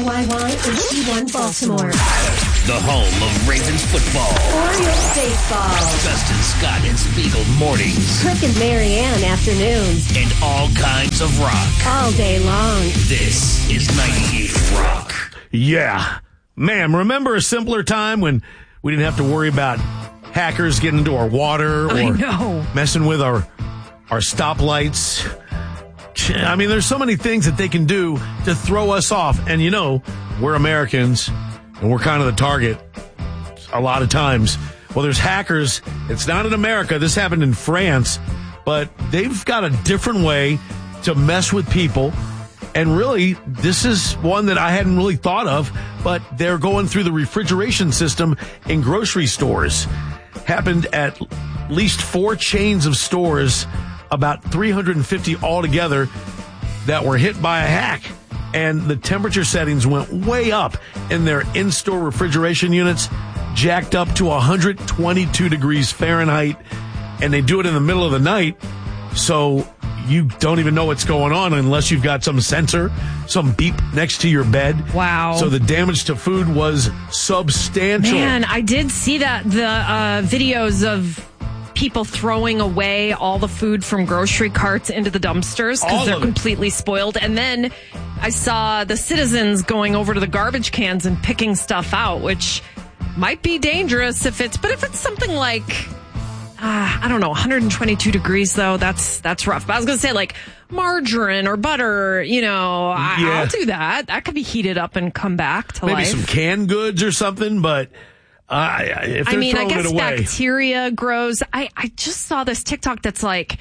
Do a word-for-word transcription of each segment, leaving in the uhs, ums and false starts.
Y Y H D one Baltimore. The home of Ravens football. Orioles baseball. Justin Scott and Spiegel mornings. Crick and Marianne afternoons. And all kinds of rock. All day long. This is ninety-eight Rock. Yeah. Ma'am, remember a simpler time when we didn't have to worry about hackers getting into our water or I know. messing with our our stoplights? I mean, there's so many things that they can do to throw us off. And, you know, we're Americans, and we're kind of the target a lot of times. Well, there's hackers. It's not in America. This happened in France. But they've got a different way to mess with people. And really, this is one that I hadn't really thought of. But they're going through the refrigeration system in grocery stores. Happened at least four chains of stores, about three hundred fifty altogether, that were hit by a hack. And the temperature settings went way up in their in-store refrigeration units, jacked up to one hundred twenty-two degrees Fahrenheit. And they do it in the middle of the night, so you don't even know what's going on unless you've got some sensor, some beep next to your bed. Wow. So the damage to food was substantial. Man, I did see that, the uh, videos of people throwing away all the food from grocery carts into the dumpsters All because they're of it. completely spoiled. And then I saw the citizens going over to the garbage cans and picking stuff out, which might be dangerous if it's, but if it's something like, uh, I don't know, one hundred twenty-two degrees though, that's, that's rough. But I was going to say like margarine or butter, you know, I, Yeah. I'll do that. That could be heated up and come back to Maybe life. some canned goods or something, but uh, if they're I mean, I throwing guess it away. bacteria grows. I, I just saw this TikTok that's like,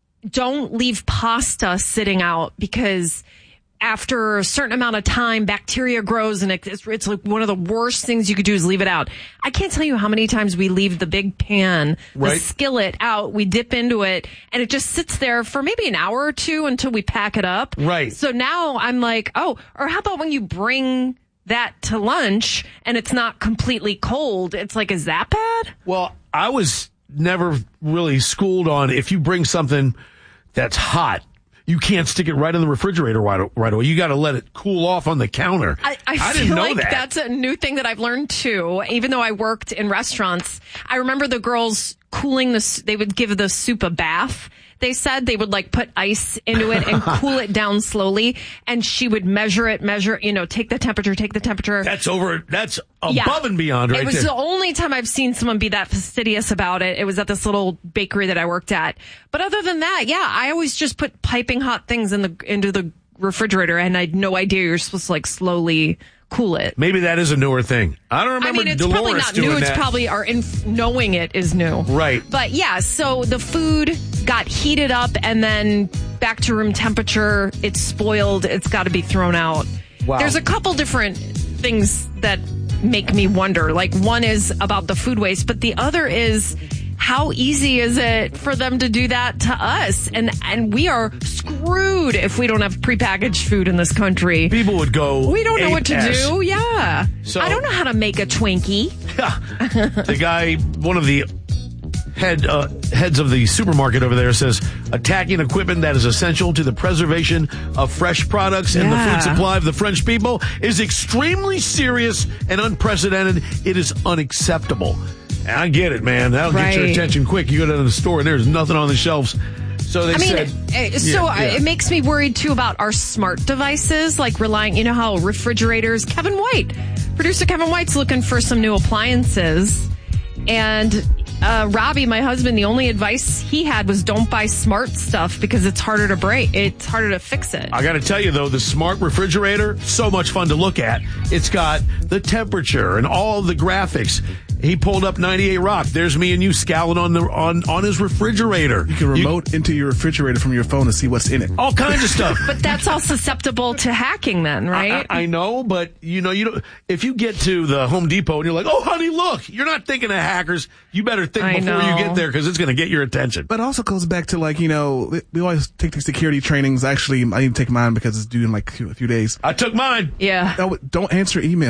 don't leave pasta sitting out because after a certain amount of time, bacteria grows and it's, it's like one of the worst things you could do is leave it out. I can't tell you how many times we leave the big pan, the Right. skillet out, we dip into it and it just sits there for maybe an hour or two until we pack it up. Right. So now I'm like, oh, or how about when you bring that to lunch and it's not completely cold? It's like, is that bad? Well, I was never really schooled on if you bring something that's hot, you can't stick it right in the refrigerator right, right away. You got to let it cool off on the counter. I, I, I feel didn't know like that. that's a new thing that I've learned too. Even though I worked in restaurants, I remember the girls cooling the, they would give the soup a bath. They said they would like put ice into it and cool it down slowly. And she would measure it, measure, you know, take the temperature, take the temperature. That's over. That's above Yeah. and beyond right It was there. the only time I've seen someone be that fastidious about it. It was at this little bakery that I worked at. But other than that, yeah, I always just put piping hot things in the into the refrigerator, and I had no idea you're supposed to like slowly cool it. Maybe that is a newer thing. I don't remember I mean, it's Dolores probably not doing new. It's that. probably our inf- knowing it is new. Right. But yeah, so the food got heated up and then back to room temperature. It's spoiled. It's got to be thrown out. Wow. There's a couple different things that make me wonder. Like one is about the food waste, but the other is how easy is it for them to do that to us? And and we are screwed if we don't have prepackaged food in this country. People would go. We don't know what to ape S. do. Yeah. So- I don't know how to make a Twinkie. The guy, one of the head uh, heads of the supermarket over there, says attacking equipment that is essential to the preservation of fresh products and the Yeah. food supply of the French people is extremely serious and unprecedented. It is unacceptable. And I get it, man. That'll get your Right. attention quick. You go down to the store and there's nothing on the shelves. So they I mean, said. uh, so Yeah, uh, yeah. it makes me worried too about our smart devices, like relying, you know how refrigerators, Kevin White, producer Kevin White's looking for some new appliances. And uh, Robbie, my husband, the only advice he had was don't buy smart stuff because it's harder to break. It's harder to fix it. I got to tell you, though, the smart refrigerator, so much fun to look at. It's got the temperature and all the graphics. He pulled up ninety-eight Rock. There's me and you scowling on the on, on his refrigerator. You can remote into your refrigerator from your phone to see what's in it. All kinds of stuff. But that's all susceptible to hacking then, right? I, I know, but you know, you don't, if you get to the Home Depot and you're like, oh, honey, look, you're not thinking of hackers. You better think I before you know. get there because it's going to get your attention. But it also goes back to, like, you know, we always take these security trainings. Actually, I need to take mine because it's due in like a few days. I took mine. yeah. No, don't answer emails.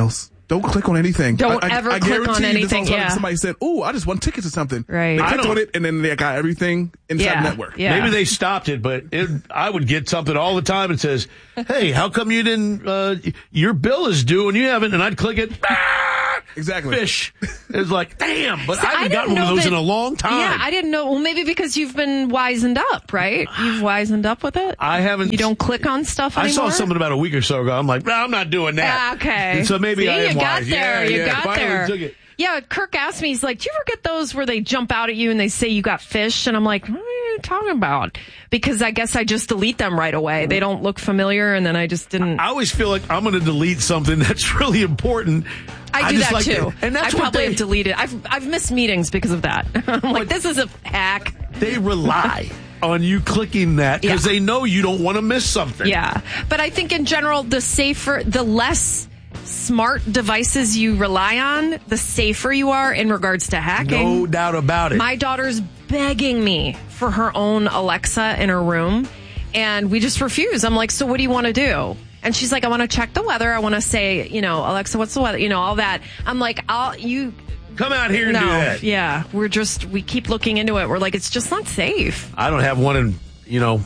Don't click on anything. Don't I, I, ever I click guarantee on you anything, this all the time yeah. Somebody said, "Ooh, I just won tickets to something." Right. They I clicked don't- on it, and then they got everything inside Yeah. the network. Yeah. Maybe they stopped it, but it, I would get something all the time that says, "Hey, how come you didn't? Uh, your bill is due and you haven't." And I'd click it. Ah, Exactly. Fish. It's like, damn. But See, I haven't didn't gotten one of know those that- in a long time. Yeah, I didn't know. Well, maybe because you've been wizened up, right? You've wizened up with it. I haven't. You don't click on stuff I anymore. saw something about a week or so ago. I'm like, no, I'm not doing that. Ah, okay. And so maybe See, I am you got wise. there. Yeah, you yeah. got Finally there. took it. Yeah, Kirk asked me, he's like, do you ever get those where they jump out at you and they say you got fish? And I'm like, what are you talking about? Because I guess I just delete them right away. They don't look familiar, and then I just didn't. I always feel like I'm going to delete something that's really important. I do just that like too. to- and that's I what probably they, have deleted. I've I've missed meetings because of that. I'm like, this is a hack. they rely on you clicking that because Yeah. they know you don't want to miss something. Yeah, but I think in general, the safer, the less smart devices you rely on, the safer you are in regards to hacking. No doubt about it. My daughter's begging me for her own Alexa in her room, and we just refuse. I'm like, so what do you want to do? And she's like, I want to check the weather. I want to say, you know, Alexa, what's the weather? You know, all that. I'm like, I'll, you, Come out here and no, do that. yeah, we're just, we keep looking into it. We're like, it's just not safe. I don't have one in, you know,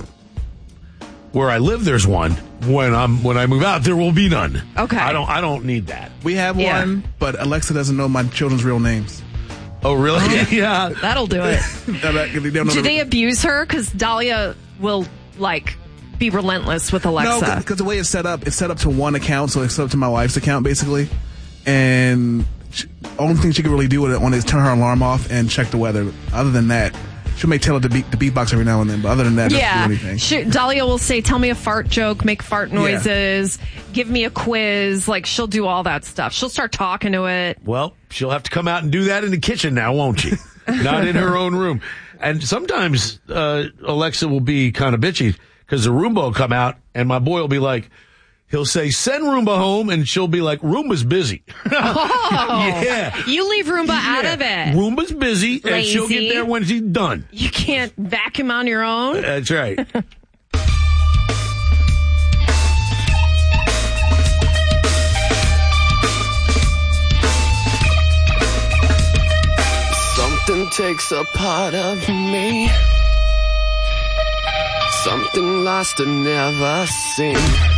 where I live. There's one. When I'm when I move out, there will be none. Okay. I don't. I don't need that. We have Yeah. one, but Alexa doesn't know my children's real names. Oh, really? yeah. That'll do it. They're not- they don't know Do the- they abuse her? Because Dahlia will, like, be relentless with No, Alexa. because the way it's set up, it's set up to one account, so it's set up to my wife's account, basically. And she, only thing she can really do with it on is turn her alarm off and check the weather. Other than that, she'll make tell it to beat the beatbox every now and then, but other than that, Yeah, doesn't do anything. she, Dahlia will say, "Tell me a fart joke, make fart noises, give me a quiz." Like, she'll do all that stuff. She'll start talking to it. Well, she'll have to come out and do that in the kitchen now, won't she? Not in her own room. And sometimes uh, Alexa will be kind of bitchy because the Roomba will come out, and my boy will be like, he'll say, "Send Roomba home," and she'll be like, "Roomba's busy." Oh, Yeah. you leave Roomba out Yeah. of it. Roomba's busy, and she'll Lazy. get there when she's done. You can't vacuum on your own. That's right. Something takes a part of me. Something lost and never seen.